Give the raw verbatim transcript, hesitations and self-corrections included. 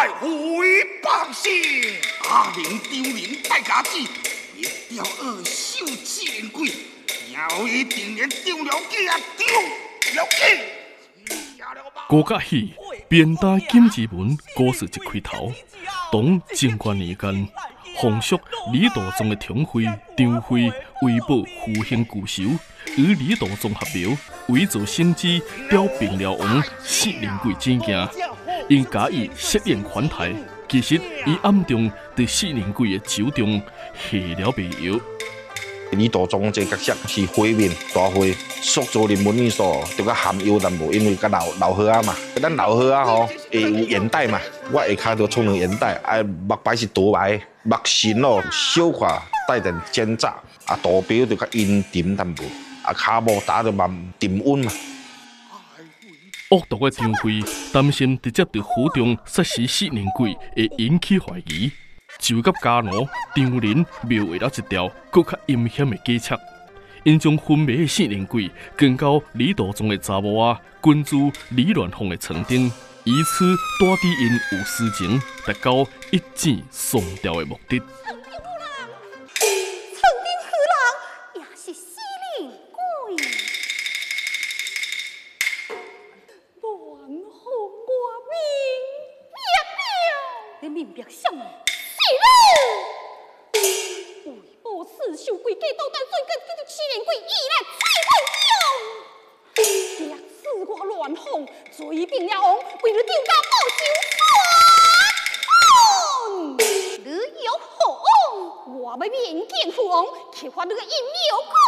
来回报信。阿明丢人大家子，一条二手四年鬼，以后一定连丢了计啊丢了计。 郭甲喜边打金之门故事一开头，当贞观年间，奉属李道宗的宠妃张飞为报父兄故仇，与李道宗合谋，伪造先知调平辽王四年鬼证件，因假意设宴款待，其实伊暗中对四年鬼的手中下了迷药。 李道宗这角色是灰面大灰，塑造人物意思就较含忧淡薄，因为较老老岁仔嘛。咱老岁仔吼会有眼袋嘛，我下骹就充了眼袋，啊目白是独白，目神哦小可带点奸诈，啊图标就较阴沉淡薄，啊骹步打就蛮沉稳嘛。 恶毒的张飞担心直接对府中杀死四年鬼会引起怀疑。就甲家奴张林描绘了一条更较阴险的计策，因将昏迷的四年鬼跟到李道宗的查某仔滚入李鸾凤的床顶，以此带低因有私情，达到一箭双雕的目的。 明白什么？是了！为报四秀鬼计捣蛋，最近叫做七年鬼依来再困中，掠死我乱哄，追平了王，为了丢家报仇雪恨。你有何？我要面见父王，揭发你个阴谋。